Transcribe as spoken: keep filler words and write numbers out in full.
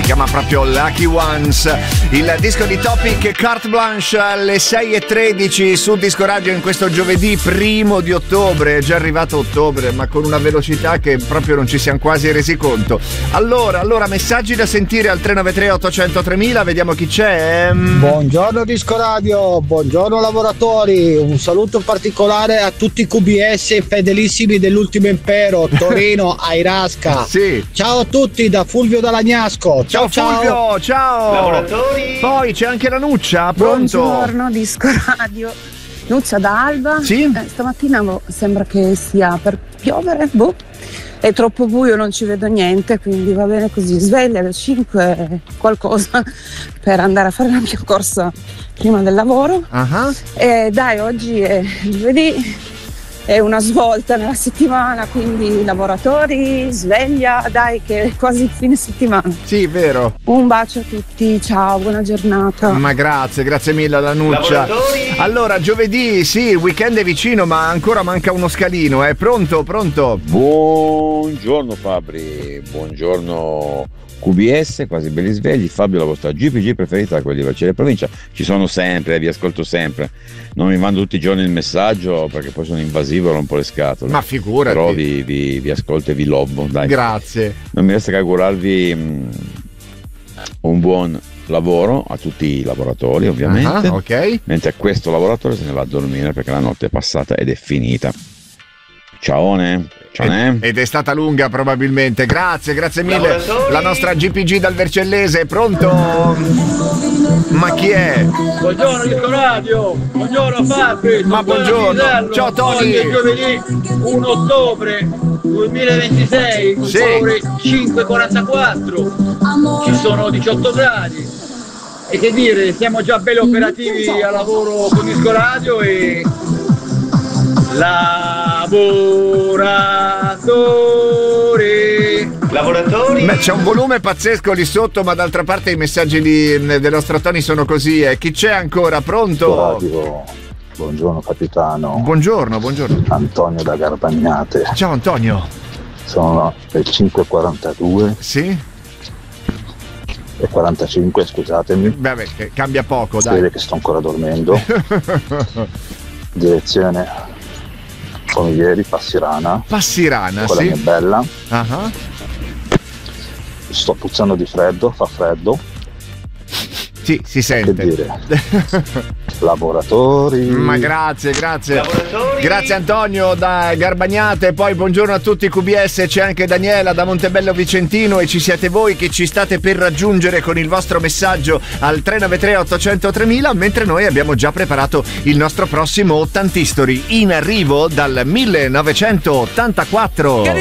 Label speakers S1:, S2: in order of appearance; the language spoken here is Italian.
S1: chiama proprio Lucky Ones, il disco di Topic, Carte Blanche alle sei e tredici su Disco Radio in questo giovedì primo di ottobre. È già arrivato ottobre, ma con una velocità che proprio non ci siamo quasi resi conto. Allora, allora messaggi da sentire al tre nove tre otto zero zero tremila, vediamo chi c'è.
S2: Buongiorno Disco Radio, buongiorno lavoratori, un saluto particolare a tutti i Q B S fedelissimi dell'ultimo impero, Torino, Airasca.
S1: Sì.
S2: Ciao a tutti da Fulvio Dalagnasco. Ciao,
S1: ciao Fulvio, ciao. ciao.
S3: Lavoratori.
S1: Poi c'è anche la Nuccia, pronto?
S4: Buongiorno Disco Radio. Nuccia da Alba.
S1: Sì.
S4: Eh, stamattina boh, sembra che sia per piovere, boh. È troppo buio, non ci vedo niente, quindi va bene così. Sveglia alle cinque qualcosa per andare a fare la mia corsa prima del lavoro.
S1: Uh-huh.
S4: E dai, oggi è giovedì. È una svolta nella settimana, quindi lavoratori, sveglia, dai che è quasi fine settimana.
S1: Sì, vero.
S4: Un bacio a tutti, ciao, buona giornata.
S1: Ma grazie, grazie mille alla Nuccia.
S3: Lavoratori.
S1: Allora, giovedì, sì, il weekend è vicino, ma ancora manca uno scalino, eh. Pronto, pronto?
S5: Buongiorno Fabri, buongiorno Q B S, quasi belli svegli. Fabio, la vostra G P G preferita, quelli di Vercelli Provincia. Ci sono sempre, vi ascolto sempre. Non mi mando tutti i giorni il messaggio perché poi sono invasivo e rompo le scatole.
S1: Ma figurati.
S5: Però vi, vi, vi ascolto e vi lobbo, dai.
S1: Grazie.
S5: Non mi resta che augurarvi mh, un buon lavoro a tutti i lavoratori, ovviamente.
S1: Uh-huh, ok.
S5: Mentre questo lavoratore se ne va a dormire perché la notte è passata ed è finita. Ciaone.
S1: Ed, ed è stata lunga probabilmente. Grazie, grazie mille.
S3: Lavoratori.
S1: La nostra G P G dal Vercellese, pronto? Ma chi è?
S6: Buongiorno Disco Radio, buongiorno Fabri.
S1: Ma buongiorno. Ciao Tony.
S6: Oggi è giovedì primo ottobre duemilaventisei,
S1: Sì.
S6: ore cinque e quarantaquattro, ci sono diciotto gradi. E che dire, siamo già belli operativi a lavoro con Disco Radio e lavoratori.
S3: Lavoratori.
S1: Beh, c'è un volume pazzesco lì sotto, ma d'altra parte i messaggi di, del nostro Tony sono così. Eh. Chi c'è ancora? Pronto?
S7: Radio. Buongiorno capitano.
S1: Buongiorno, buongiorno.
S7: Antonio da Garbagnate.
S1: Ciao Antonio.
S7: Sono le cinque e quarantadue.
S1: Sì?
S7: E quarantacinque, scusatemi.
S1: Beh, che cambia poco,
S7: si
S1: dai.
S7: vede che sto ancora dormendo. Direzione come ieri, Passirana.
S1: Passirana,
S7: con
S1: sì.
S7: la mia bella.
S1: Uh-huh.
S7: Sto puzzando di freddo, fa freddo.
S1: Sì, si sente.
S7: Che dire? Lavoratori.
S1: Ma grazie, grazie.
S3: Lavoratori.
S1: Grazie Antonio da Garbagnate. Poi buongiorno a tutti Q B S. C'è anche Daniela da Montebello Vicentino e ci siete voi che ci state per raggiungere con il vostro messaggio al tre nove tre otto zero zero tremila, mentre noi abbiamo già preparato il nostro prossimo ottantistory in arrivo dal millenovecentottantaquattro.